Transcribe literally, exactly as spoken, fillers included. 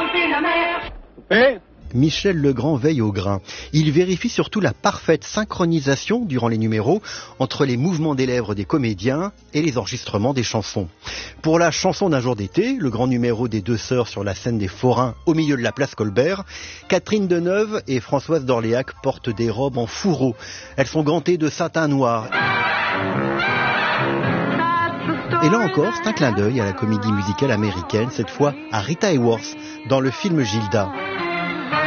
monter la mer. Et Michel Legrand veille au grain. Il vérifie surtout la parfaite synchronisation durant les numéros entre les mouvements des lèvres des comédiens et les enregistrements des chansons. Pour la chanson d'un jour d'été, le grand numéro des deux sœurs sur la scène des Forains au milieu de la place Colbert, Catherine Deneuve et Françoise d'Orléac portent des robes en fourreau. Elles sont gantées de satin noir. Et là encore, c'est un clin d'œil à la comédie musicale américaine, cette fois à Rita Hayworth dans le film Gilda.